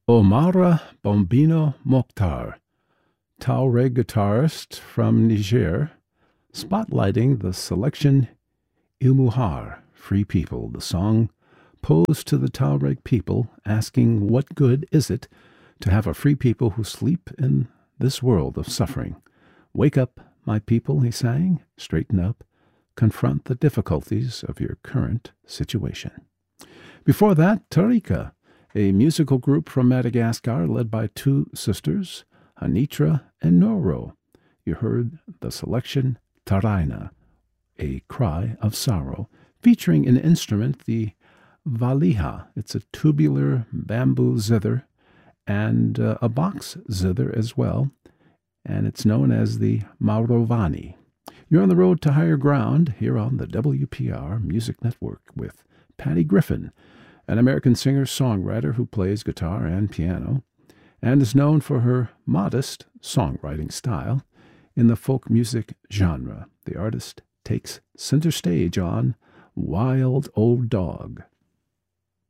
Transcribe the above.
Omara Bombino Mokhtar, Tuareg guitarist from Niger, spotlighting the selection Ilmuhar, Free People, the song posed to the Tuareg people, asking what good is it to have a free people who sleep in this world of suffering. Wake up, my people, he sang, straighten up, confront the difficulties of your current situation. Before that, Tarika, a musical group from Madagascar led by two sisters, Anitra and Noro. You heard the selection Taraina, a cry of sorrow, featuring an instrument, the valiha. It's a tubular bamboo zither and a box zither as well, and it's known as the Maurovani. You're on the road to higher ground here on the WPR Music Network with Patty Griffin, an American singer-songwriter who plays guitar and piano and is known for her modest songwriting style in the folk music genre. The artist takes center stage on Wild Old Dog.